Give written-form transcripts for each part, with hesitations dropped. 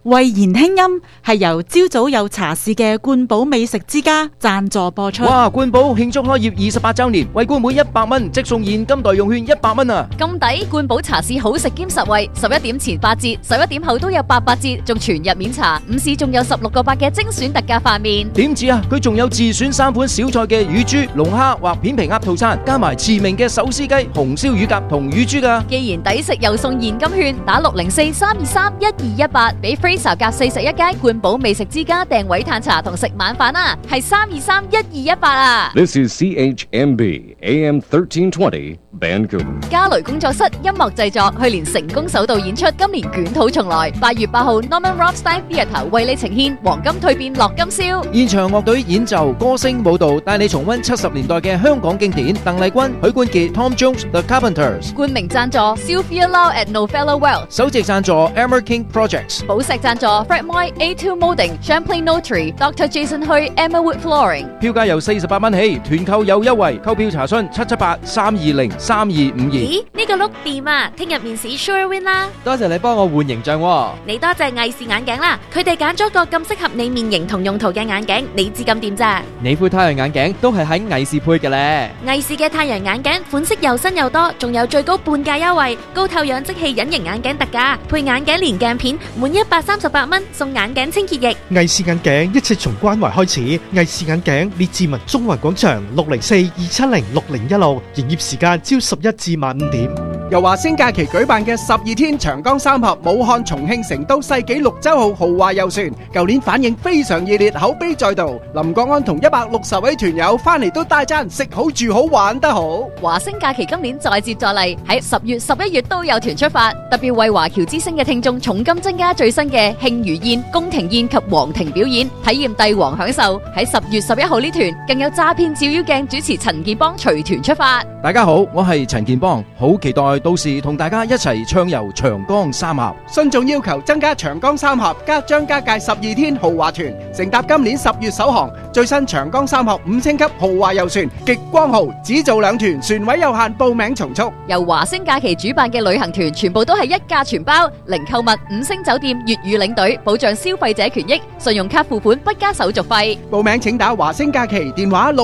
慧言輕音係由朝早有茶事嘅冠寶美食之家贊助播出。 哇！冠寶慶祝開業28週年，為冠滿100蚊，即送現金代用券100蚊啊！ 咁抵！冠寶茶市好食兼實惠，11點前8折，11點後都有88折，仲全日免茶。午市仲有16個8嘅精選特價飯麵。 點止啊！佢仲有自選3款小菜嘅乳豬、龍蝦或片皮鴨套餐，加埋馳名嘅手撕雞、紅燒乳鴿同乳豬㗎。 既然抵食又送現金券，打604-323-1218，俾 Fraser 隔41街冠寶美食之家訂位嘆茶同食晚飯啊！係323-1218啊 This is CHMB AM 1320 Vancouver。 嘉雷工作室音樂製作，去年成功首度演出，今年捲土重來。8月8號 Norman Rothstein Theatre 為你呈現黃金蛻變樂金宵。 現場樂隊演奏、歌聲、舞蹈，帶你重溫70年代嘅香港經典。鄧麗君、許冠傑、Tom Jones、The Carpenters。 冠名贊助 Sylvia Lau at Novella Well。 首席贊助 Emmer King Projects。 寶石贊助 Fred Moy A2 Molding Champlain Notary Dr. Jason Hui Emmawood Flooring。 票價由48蚊起，團購有優惠，購票查詢778-320-3252。 咦，呢個碌掂啊！聽日面試 Sure Win 啦！ 多謝你幫我換形象喎。 你多謝藝視眼鏡啦，佢哋揀咗個咁適合你面型同用途嘅眼鏡，你知咁掂咋？ 你副太陽眼鏡都係喺藝視配嘅咧。 藝視嘅太陽眼鏡款式又新又多，仲有最高半價優惠，高透氧即棄隱形眼鏡特價，配眼鏡連鏡片，滿138蚊送眼鏡清潔液。 藝視眼鏡一切從關懷開始，藝視眼鏡列治文中環廣場604-270-6016，營業時間朝11至晚5點。 由華星假期舉辦嘅12天長江三峽武漢、重慶、成都世紀綠洲號豪華遊船，舊年反應非常熱烈，口碑再度。林國安同160位團友翻嚟都大讚食好住好玩得好。 華星假期今年再接再厲，喺10月、11月都有團出發，特別為華僑之星嘅聽眾重金增加最新嘅慶餘宴、宮廷宴及皇庭表演，體驗帝王享受。喺10月11號呢團更有詐騙照妖鏡主持陳建邦隨團出發。 大家好，我係陳建邦，好期待到時同大家一齊暢遊長江三峽。 信眾要求增加長江三峽加張家界12天豪華團，乘搭今年10月首航最新長江三峽5星級豪華遊船極光號，只做2團，船位有限，報名從速。 由華星假期主辦嘅旅行團全部都係一價全包，零購物5星酒店粵語領隊，保障消費者權益，信用卡付款不加手續費。 報名請打華星假期電話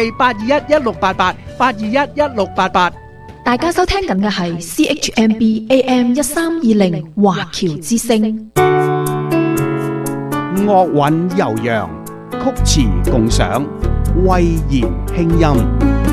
604-821-1688，821-1688。 大家收聽緊嘅係 CHMB AM 1320華僑之聲。 樂韻悠揚，曲詞共賞，慧言輕音。